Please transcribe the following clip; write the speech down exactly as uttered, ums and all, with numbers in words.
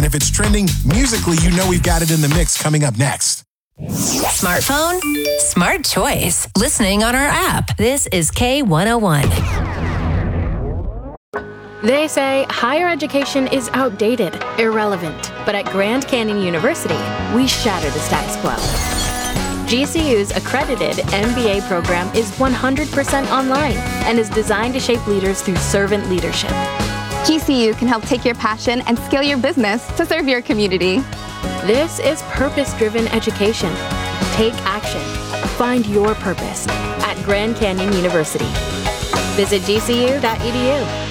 if it's trending musically, you know we've got it in the mix coming up next. Smartphone? Smart choice. Listening on our app. This is K one oh one. They say higher education is outdated, irrelevant. But at Grand Canyon University, we shatter the status quo. G C U's accredited M B A program is one hundred percent online and is designed to shape leaders through servant leadership. G C U can help take your passion and scale your business to serve your community. This is purpose-driven education. Take action. Find your purpose at Grand Canyon University. Visit G C U dot E D U.